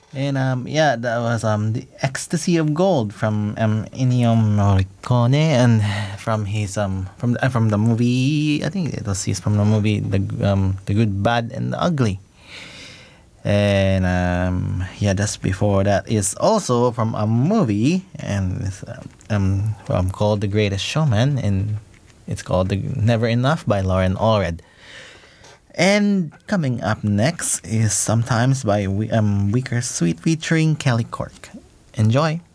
And yeah, that was the Ecstasy of Gold from Ennio Morricone, and from the movie. I think it was his from the movie the Good, Bad, and the Ugly. And yeah, just before that is also from a movie, and it's called The Greatest Showman, and it's called the Never Enough by Lauren Allred. And coming up next is Sometimes by Weaker Sweet featuring Kelly Cork. Enjoy!